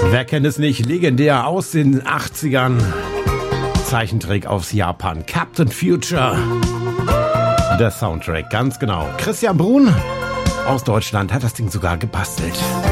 Wer kennt es nicht? Legendär aus den 80ern. Zeichentrick aus Japan. Captain Future. Der Soundtrack, ganz genau. Christian Brun aus Deutschland hat das Ding sogar gebastelt.